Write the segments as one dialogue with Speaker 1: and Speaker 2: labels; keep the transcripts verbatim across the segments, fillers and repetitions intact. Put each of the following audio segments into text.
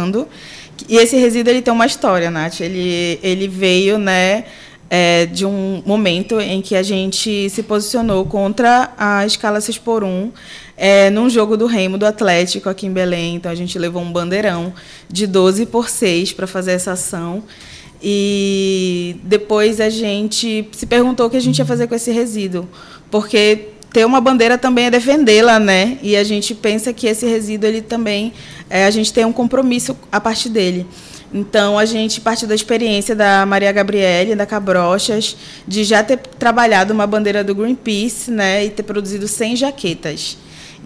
Speaker 1: trabalhando. E esse resíduo ele tem uma história, Nath. Ele, ele veio, né, é, de um momento em que a gente se posicionou contra a escala seis por um, é, num jogo do Remo do Atlético aqui em Belém. Então, a gente levou um bandeirão de doze por seis para fazer essa ação. E depois a gente se perguntou o que a gente ia fazer com esse resíduo, porque ter uma bandeira também é defendê-la, né? E a gente pensa que esse resíduo ele também é, a gente tem um compromisso a partir dele. Então a gente partiu da experiência da Maria Gabriele, da Cabrochas, de já ter trabalhado uma bandeira do Greenpeace, né? E ter produzido cem jaquetas.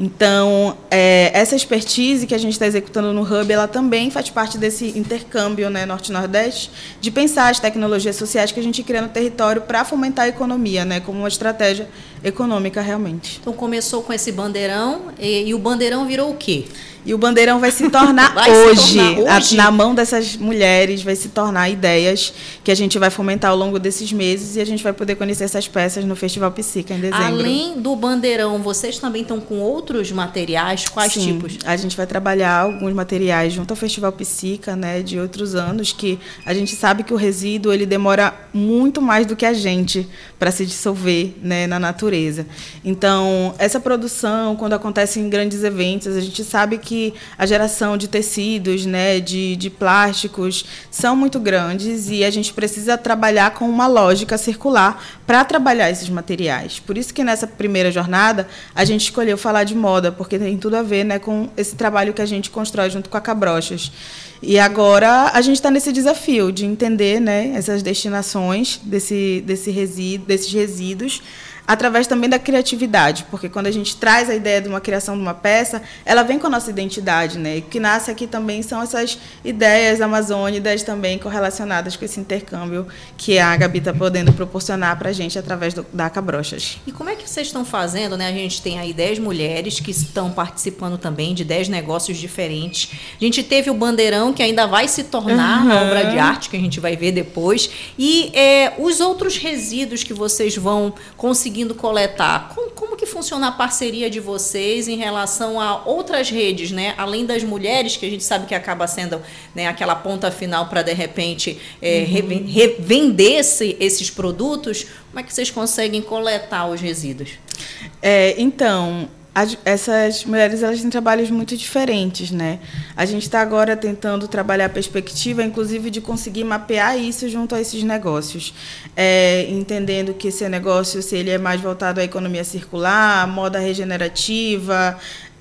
Speaker 1: Então, é, essa expertise que a gente está executando no Hub, ela também faz parte desse intercâmbio, né, Norte-Nordeste, de pensar as tecnologias sociais que a gente cria no território para fomentar a economia, né, como uma estratégia econômica realmente.
Speaker 2: Então, começou com esse bandeirão e, e o bandeirão virou o quê?
Speaker 1: E o bandeirão vai se tornar vai hoje, se tornar hoje? A, na mão dessas mulheres, vai se tornar ideias que a gente vai fomentar ao longo desses meses e a gente vai poder conhecer essas peças no Festival Psica em dezembro.
Speaker 2: Além do bandeirão, vocês também estão com outros materiais? Quais
Speaker 1: Sim,
Speaker 2: tipos?
Speaker 1: A gente vai trabalhar alguns materiais junto ao Festival Psica, né, de outros anos, que a gente sabe que o resíduo ele demora muito mais do que a gente para se dissolver, né, na natureza. Então, essa produção, quando acontece em grandes eventos, a gente sabe que a geração de tecidos, né, de, de plásticos, são muito grandes e a gente precisa trabalhar com uma lógica circular para trabalhar esses materiais. Por isso que nessa primeira jornada a gente escolheu falar de moda, porque tem tudo a ver, né, com esse trabalho que a gente constrói junto com a Cabrochas. E agora a gente está nesse desafio de entender, né, essas destinações desse, desse resíduo, desses resíduos, através também da criatividade, porque quando a gente traz a ideia de uma criação de uma peça, ela vem com a nossa identidade, né? E o que nasce aqui também são essas ideias amazônicas também correlacionadas com esse intercâmbio que a Gabi está podendo proporcionar para a gente através do, da Cabrochas.
Speaker 2: E como é que vocês estão fazendo, né? A gente tem aí dez mulheres que estão participando também de dez negócios diferentes. A gente teve o bandeirão, que ainda vai se tornar uma uhum. obra de arte, que a gente vai ver depois. E é, os outros resíduos que vocês vão conseguir coletar, como, como que funciona a parceria de vocês em relação a outras redes, né? Além das mulheres, que a gente sabe que acaba sendo, né, aquela ponta final para, de repente, é, uhum. revender esse, esses produtos, como é que vocês conseguem coletar os resíduos?
Speaker 1: É, então... As, essas mulheres elas têm trabalhos muito diferentes, né? A gente está agora tentando trabalhar a perspectiva, inclusive, de conseguir mapear isso junto a esses negócios, é, entendendo que esse negócio, se ele é mais voltado à economia circular, moda regenerativa,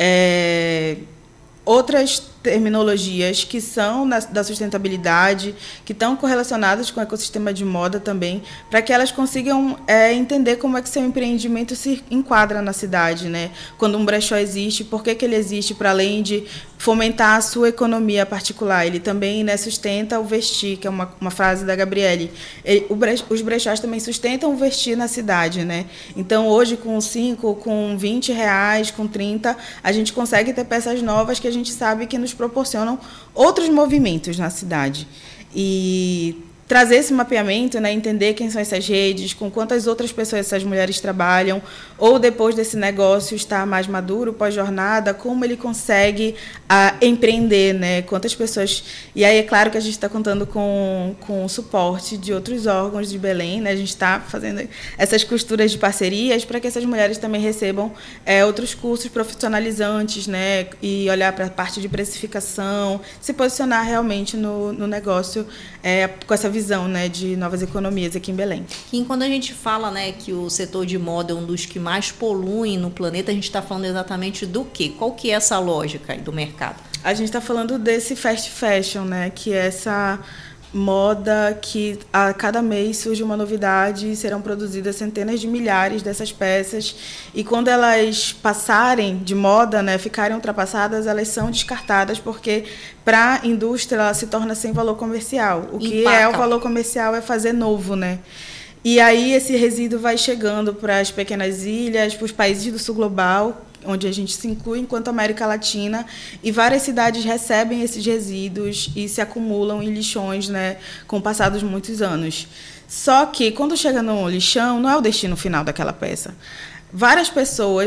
Speaker 1: é, outras terminologias que são na, da sustentabilidade, que estão correlacionadas com o ecossistema de moda também, para que elas consigam é, entender como é que seu empreendimento se enquadra na cidade, né? Quando um brechó existe, por que, que ele existe, para além de fomentar a sua economia particular. Ele também, né, sustenta o vestir, que é uma, uma frase da Gabriele. Ele, o bre, os brechós também sustentam o vestir na cidade, né? Então, hoje, com cinco, com vinte reais, com trinta, a gente consegue ter peças novas que a gente sabe que nos proporcionam outros movimentos na cidade. E trazer esse mapeamento, né, entender quem são essas redes, com quantas outras pessoas essas mulheres trabalham, ou depois desse negócio estar mais maduro, pós-jornada, como ele consegue a, empreender, né, quantas pessoas... E aí é claro que a gente está contando com, com o suporte de outros órgãos de Belém, né, a gente está fazendo essas costuras de parcerias para que essas mulheres também recebam é, outros cursos profissionalizantes, né, e olhar para a parte de precificação, se posicionar realmente no, no negócio é, com essa visão, né, de novas economias aqui em Belém.
Speaker 2: E quando a gente fala, né, que o setor de moda é um dos que mais poluem no planeta, a gente está falando exatamente do quê? Qual que é essa lógica aí do mercado?
Speaker 1: A gente está falando desse fast fashion, né, que é essa moda que a cada mês surge uma novidade e serão produzidas centenas de milhares dessas peças e quando elas passarem de moda, né, ficarem ultrapassadas, elas são descartadas porque para a indústria ela se torna sem valor comercial. O que
Speaker 2: Empaca.
Speaker 1: É o valor comercial é fazer novo, né? E aí esse resíduo vai chegando para as pequenas ilhas, para os países do sul global, onde a gente se inclui enquanto América Latina, e várias cidades recebem esses resíduos e se acumulam em lixões, né, com o passar dos muitos anos. Só que, quando chega no lixão, não é o destino final daquela peça. Várias pessoas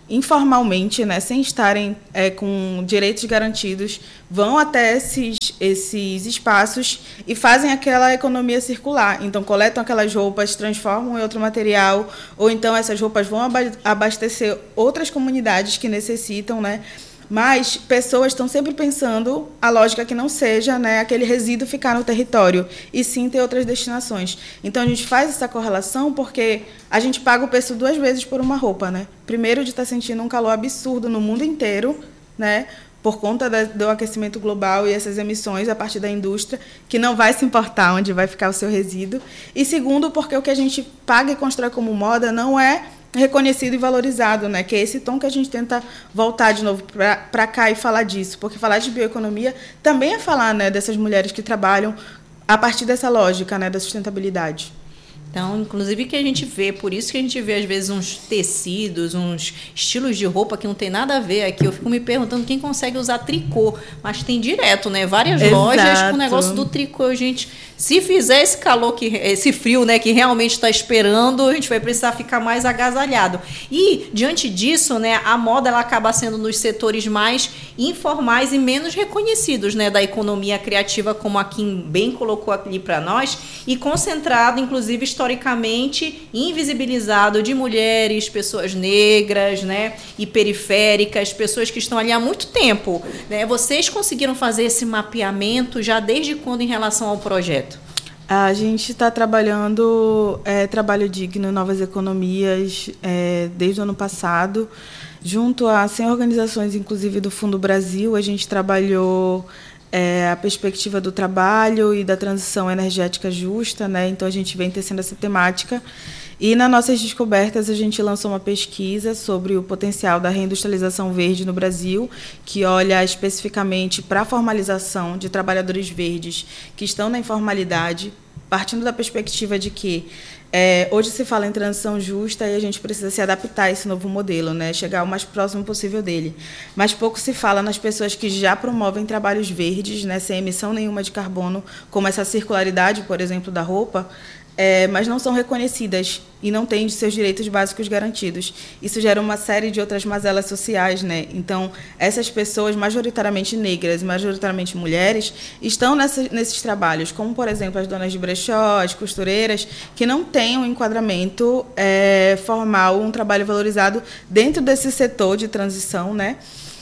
Speaker 1: informalmente, né, sem estarem é, com direitos garantidos, vão até esses, esses espaços e fazem aquela economia circular. Então, coletam aquelas roupas, transformam em outro material, ou então essas roupas vão abastecer outras comunidades que necessitam, né? Mas pessoas estão sempre pensando a lógica que não seja, né, aquele resíduo ficar no território, e sim ter outras destinações. Então, a gente faz essa correlação porque a gente paga o preço duas vezes por uma roupa, né? Primeiro, de estar sentindo um calor absurdo no mundo inteiro, né, por conta da, do aquecimento global e essas emissões a partir da indústria, que não vai se importar onde vai ficar o seu resíduo. E segundo, porque o que a gente paga e constrói como moda não é reconhecido e valorizado, né? Que é esse tom que a gente tenta voltar de novo para cá e falar disso, porque falar de bioeconomia também é falar, né, dessas mulheres que trabalham a partir dessa lógica, né, da sustentabilidade.
Speaker 2: Então, inclusive, que a gente vê, por isso que a gente vê, às vezes, uns tecidos, uns estilos de roupa que não tem nada a ver aqui. Eu fico me perguntando quem consegue usar tricô, mas tem direto, né? Várias
Speaker 1: Exato.
Speaker 2: lojas com o negócio do tricô. Gente, se fizer esse calor, que, esse frio, né, que realmente está esperando, a gente vai precisar ficar mais agasalhado. E, diante disso, né, a moda ela acaba sendo nos setores mais informais e menos reconhecidos, né, da economia criativa, como a Kim bem colocou ali para nós, e concentrado, inclusive, historicamente invisibilizado de mulheres, pessoas negras, né, e periféricas, pessoas que estão ali há muito tempo, né? Vocês conseguiram fazer esse mapeamento já desde quando em relação ao projeto?
Speaker 1: A gente está trabalhando é, trabalho digno, novas economias, é, desde o ano passado, junto a cem organizações, inclusive do Fundo Brasil. A gente trabalhou É, a perspectiva do trabalho e da transição energética justa, né? Então, a gente vem tecendo essa temática. E, nas nossas descobertas, a gente lançou uma pesquisa sobre o potencial da reindustrialização verde no Brasil, que olha especificamente para a formalização de trabalhadores verdes que estão na informalidade, partindo da perspectiva de que É, hoje se fala em transição justa e a gente precisa se adaptar a esse novo modelo, né? Chegar o mais próximo possível dele. Mas pouco se fala nas pessoas que já promovem trabalhos verdes, né, sem emissão nenhuma de carbono, como essa circularidade, por exemplo, da roupa, é, mas não são reconhecidas e não têm seus direitos básicos garantidos. Isso gera uma série de outras mazelas sociais, né? Então, essas pessoas, majoritariamente negras, majoritariamente mulheres, estão nessa, nesses trabalhos, como, por exemplo, as donas de brechó, as costureiras, que não têm um enquadramento é, formal, um trabalho valorizado dentro desse setor de transição, né?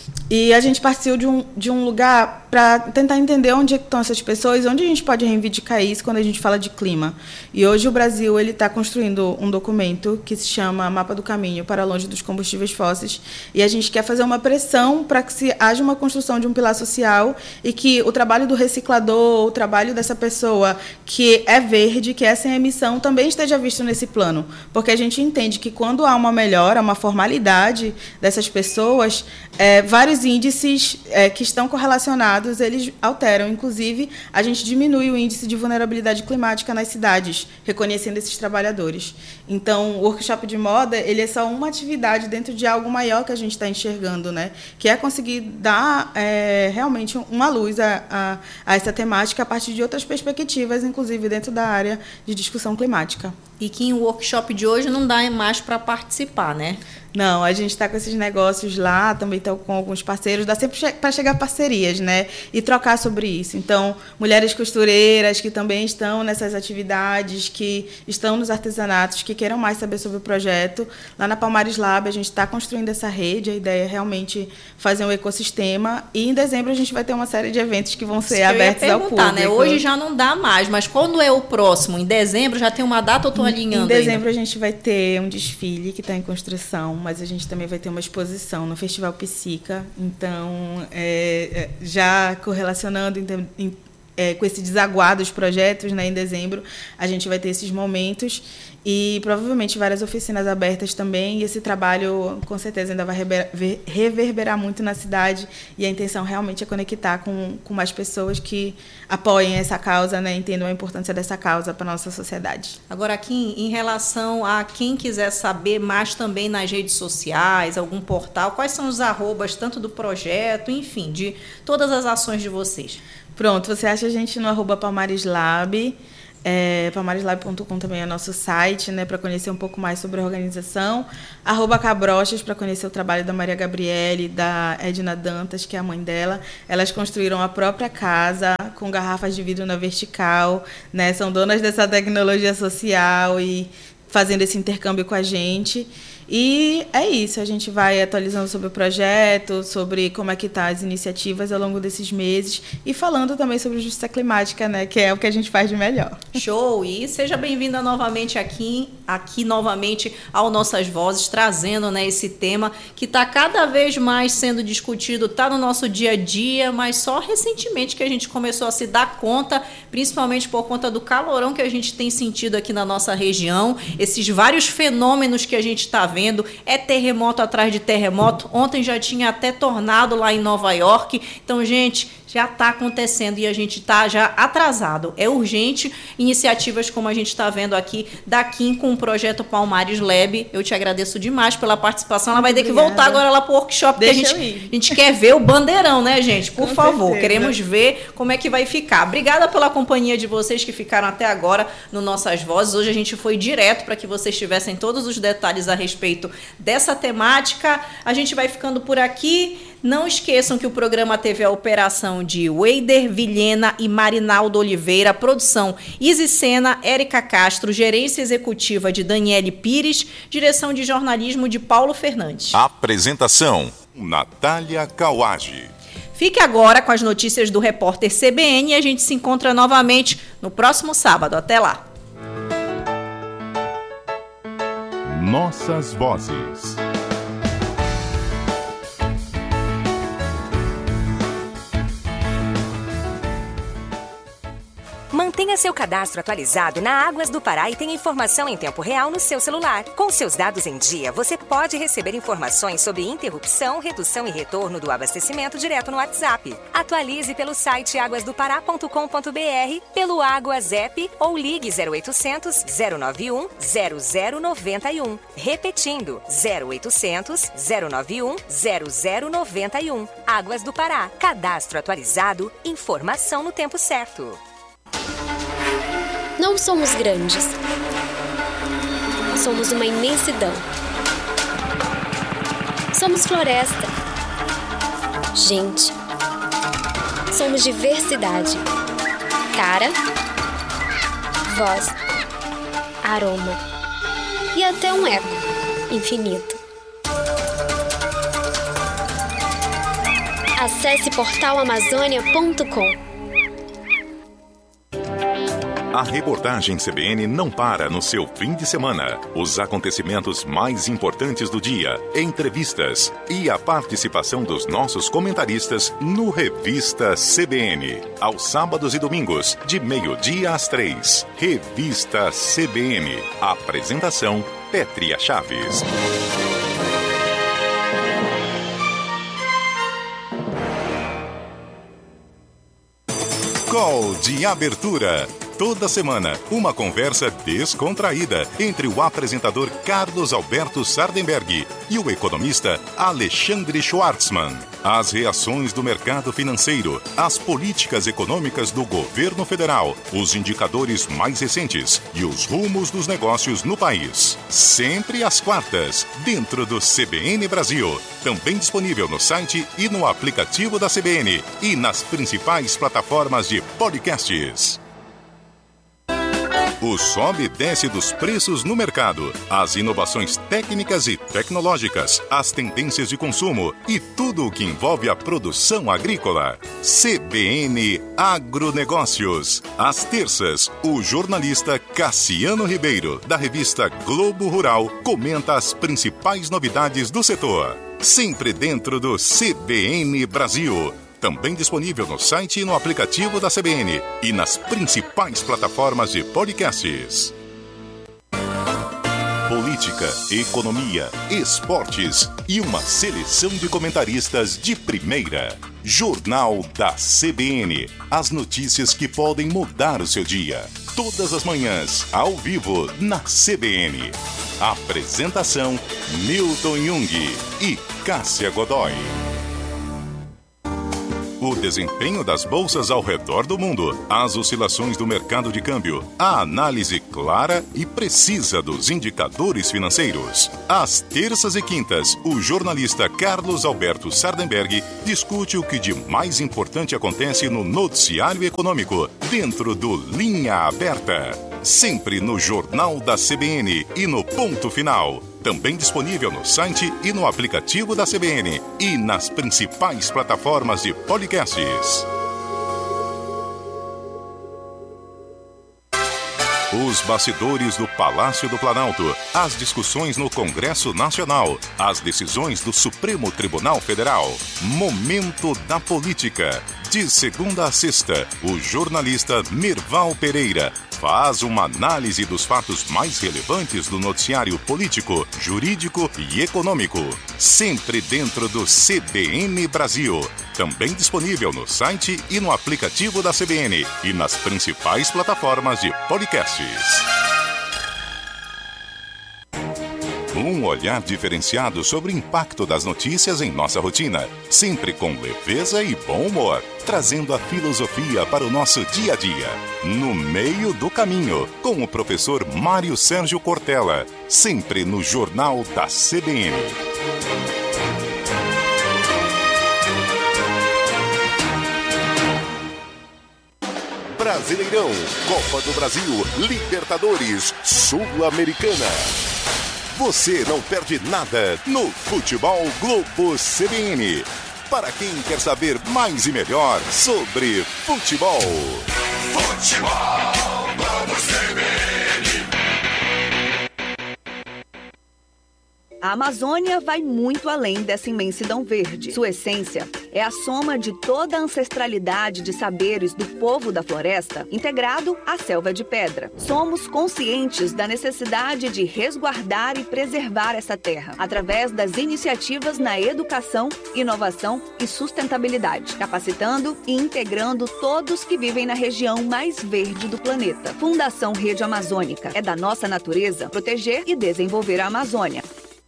Speaker 1: E a gente partiu de um, de um lugar para tentar entender onde estão essas pessoas, onde a gente pode reivindicar isso quando a gente fala de clima. E hoje o Brasil ele está construindo um documento que se chama Mapa do Caminho para Longe dos Combustíveis Fósseis, e a gente quer fazer uma pressão para que se haja uma construção de um pilar social e que o trabalho do reciclador, o trabalho dessa pessoa que é verde, que é sem emissão, também esteja visto nesse plano. Porque a gente entende que quando há uma melhora, uma formalidade dessas pessoas, é, vários índices é, que estão correlacionados, eles alteram. Inclusive, a gente diminui o índice de vulnerabilidade climática nas cidades, reconhecendo esses trabalhadores. Então, o workshop de moda ele é só uma atividade dentro de algo maior que a gente está enxergando, né? Que é conseguir dar é, realmente uma luz a, a, a essa temática a partir de outras perspectivas, inclusive dentro da área de discussão climática.
Speaker 2: E que o workshop de hoje não dá mais para participar, né?
Speaker 1: Não, a gente está com esses negócios lá, também está com alguns parceiros, dá sempre para chegar parcerias, né? E trocar sobre isso. Então, mulheres costureiras que também estão nessas atividades, que estão nos artesanatos, que queiram mais saber sobre o projeto. Lá na Palmares Lab, a gente está construindo essa rede, a ideia é realmente fazer um ecossistema. E em dezembro a gente vai ter uma série de eventos que vão ser abertos ao público.
Speaker 2: Né? Hoje já não dá mais, mas quando é o próximo? Em dezembro já tem uma data, eu estou alinhando
Speaker 1: Em dezembro
Speaker 2: ainda.
Speaker 1: A gente vai ter um desfile que está em construção, mas a gente também vai ter uma exposição no Festival Psica. Então, é, já correlacionando em, em, é, com esse desaguar dos projetos, né, em dezembro, a gente vai ter esses momentos e provavelmente várias oficinas abertas também. E esse trabalho, com certeza, ainda vai reverberar muito na cidade. E a intenção realmente é conectar com, com mais pessoas que apoiem essa causa, né, entendam a importância dessa causa para a nossa sociedade.
Speaker 2: Agora, aqui, em relação a quem quiser saber mais também nas redes sociais, algum portal, quais são os arrobas, tanto do projeto, enfim, de todas as ações de vocês?
Speaker 1: Pronto, você acha a gente no arroba Palmares Lab. É, palmareslab ponto com também é nosso site, né, para conhecer um pouco mais sobre a organização. Arroba Cabrochas, para conhecer o trabalho da Maria Gabriele, da Edna Dantas, que é a mãe dela. Elas construíram a própria casa com garrafas de vidro na vertical, né, são donas dessa tecnologia social e fazendo esse intercâmbio com a gente. E é isso, a gente vai atualizando sobre o projeto, sobre como é que tá as iniciativas ao longo desses meses e falando também sobre justiça climática, né, que é o que a gente faz de melhor.
Speaker 2: Show! E seja bem-vinda novamente aqui, aqui novamente ao Nossas Vozes, trazendo, né, esse tema que está cada vez mais sendo discutido, está no nosso dia a dia, mas só recentemente que a gente começou a se dar conta, principalmente por conta do calorão que a gente tem sentido aqui na nossa região, esses vários fenômenos que a gente está vendo. Vendo, é terremoto atrás de terremoto. Ontem já tinha até tornado lá em Nova York. Então, gente, já está acontecendo e a gente está já atrasado. É urgente iniciativas como a gente está vendo aqui da Kim com o projeto Palmares Lab. Eu te agradeço demais pela participação. Ela vai ter que voltar agora lá para o workshop, porque a gente, a gente quer ver o bandeirão, né, gente? Por com favor, certeza. Queremos ver como é que vai ficar. Obrigada pela companhia de vocês que ficaram até agora no Nossas Vozes. Hoje a gente foi direto para que vocês tivessem todos os detalhes a respeito dessa temática. A gente vai ficando por aqui. Não esqueçam que o programa teve a operação de Weider Vilhena e Marinaldo Oliveira, produção Izzy Sena, Érica Castro, gerência executiva de Daniele Pires, direção de jornalismo de Paulo Fernandes.
Speaker 3: Apresentação, Natália Kawagi.
Speaker 2: Fique agora com as notícias do repórter C B N e a gente se encontra novamente no próximo sábado. Até lá.
Speaker 3: Nossas Vozes.
Speaker 4: Mantenha seu cadastro atualizado na Águas do Pará e tenha informação em tempo real no seu celular. Com seus dados em dia, você pode receber informações sobre interrupção, redução e retorno do abastecimento direto no WhatsApp. Atualize pelo site águas do pará ponto com ponto b r, pelo Águas App ou ligue zero oitocentos, zero nove um, zero zero nove um. Repetindo, zero oitocentos, zero nove um, zero zero nove um. Águas do Pará. Cadastro atualizado, informação no tempo certo.
Speaker 5: Não somos grandes. Somos uma imensidão. Somos floresta. Gente. Somos diversidade. Cara. Voz. Aroma. E até um eco infinito. Acesse portal amazônia ponto com.
Speaker 3: A reportagem C B N não para no seu fim de semana. Os acontecimentos mais importantes do dia, entrevistas e a participação dos nossos comentaristas no Revista C B N. Aos sábados e domingos, de meio-dia às três. Revista C B N. Apresentação, Pétria Chaves. Call de abertura. Toda semana, uma conversa descontraída entre o apresentador Carlos Alberto Sardenberg e o economista Alexandre Schwartzman. As reações do mercado financeiro, as políticas econômicas do governo federal, os indicadores mais recentes e os rumos dos negócios no país. Sempre às quartas, dentro do C B N Brasil. Também disponível no site e no aplicativo da C B N e nas principais plataformas de podcasts. O sobe e desce dos preços no mercado, as inovações técnicas e tecnológicas, as tendências de consumo e tudo o que envolve a produção agrícola. C B N Agronegócios. Às terças, o jornalista Cassiano Ribeiro, da revista Globo Rural, comenta as principais novidades do setor. Sempre dentro do C B N Brasil. Também disponível no site e no aplicativo da C B N e nas principais plataformas de podcasts. Política, economia, esportes e uma seleção de comentaristas de primeira. Jornal da C B N. As notícias que podem mudar o seu dia. Todas as manhãs, ao vivo, na C B N. Apresentação, Milton Jung e Cássia Godoy. O desempenho das bolsas ao redor do mundo, as oscilações do mercado de câmbio, a análise clara e precisa dos indicadores financeiros. Às terças e quintas, o jornalista Carlos Alberto Sardenberg discute o que de mais importante acontece no noticiário econômico, dentro do Linha Aberta. Sempre no Jornal da C B N e no Ponto Final. Também disponível no site e no aplicativo da C B N e nas principais plataformas de podcasts. Os bastidores do Palácio do Planalto, as discussões no Congresso Nacional, as decisões do Supremo Tribunal Federal. Momento da Política. De segunda a sexta, o jornalista Mirval Pereira faz uma análise dos fatos mais relevantes do noticiário político, jurídico e econômico. Sempre dentro do C B N Brasil. Também disponível no site e no aplicativo da C B N e nas principais plataformas de podcasts. Um olhar diferenciado sobre o impacto das notícias em nossa rotina, sempre com leveza e bom humor, trazendo a filosofia para o nosso dia a dia. No Meio do Caminho, com o professor Mário Sérgio Cortella, sempre no Jornal da C B N.
Speaker 6: Brasileirão, Copa do Brasil, Libertadores, Sul-Americana. Você não perde nada no Futebol Globo C B N. Para quem quer saber mais e melhor sobre futebol. Futebol Globo C B N.
Speaker 7: A Amazônia vai muito além dessa imensidão verde. Sua essência é a soma de toda a ancestralidade de saberes do povo da floresta, integrado à selva de pedra. Somos conscientes da necessidade de resguardar e preservar essa terra, através das iniciativas na educação, inovação e sustentabilidade, capacitando e integrando todos que vivem na região mais verde do planeta. Fundação Rede Amazônica. É da nossa natureza proteger e desenvolver a Amazônia.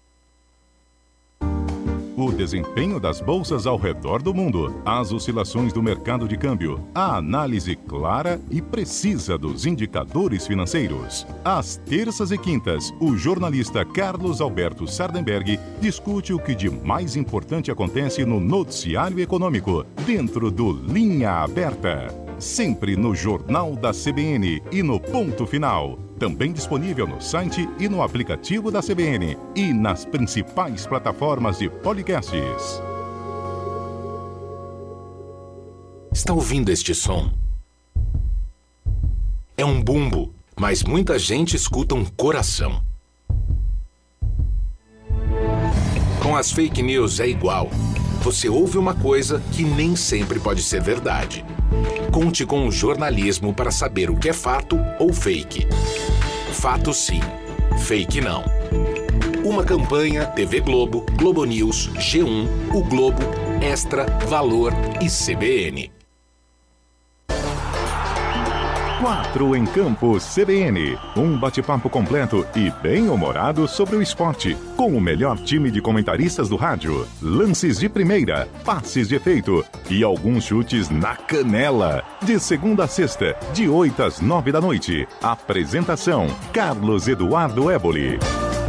Speaker 3: O desempenho das bolsas ao redor do mundo, as oscilações do mercado de câmbio, a análise clara e precisa dos indicadores financeiros. Às terças e quintas, o jornalista Carlos Alberto Sardenberg discute o que de mais importante acontece no noticiário econômico, dentro do Linha Aberta. Sempre no Jornal da C B N e no Ponto Final. Também disponível no site e no aplicativo da C B N e nas principais plataformas de podcasts.
Speaker 8: Está ouvindo este som? É um bumbo, mas muita gente escuta um coração. Com as fake news é igual. Você ouve uma coisa que nem sempre pode ser verdade. Conte com o jornalismo para saber o que é fato ou fake. Fato sim, fake não. Uma campanha T V Globo, Globo News, G um, O Globo, Extra, Valor e C B N.
Speaker 3: Quatro em Campo C B N. Um bate-papo completo e bem-humorado sobre o esporte. Com o melhor time de comentaristas do rádio. Lances de primeira, passes de efeito e alguns chutes na canela. De segunda a sexta, de oito às nove da noite. Apresentação: Carlos Eduardo Éboli.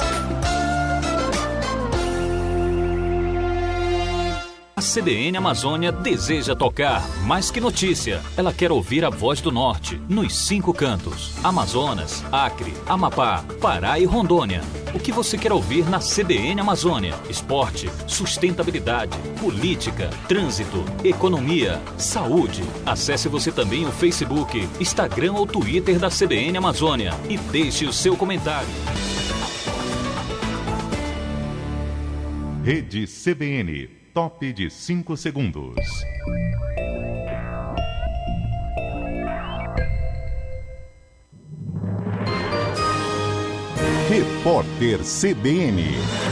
Speaker 9: A C B N Amazônia deseja tocar mais que notícia. Ela quer ouvir a voz do norte, nos cinco cantos. Amazonas, Acre, Amapá, Pará e Rondônia. O que você quer ouvir na C B N Amazônia? Esporte, sustentabilidade, política, trânsito, economia, saúde. Acesse você também o Facebook, Instagram ou Twitter da C B N Amazônia e deixe o seu comentário.
Speaker 3: Rede C B N. Top de cinco segundos. Repórter C B N.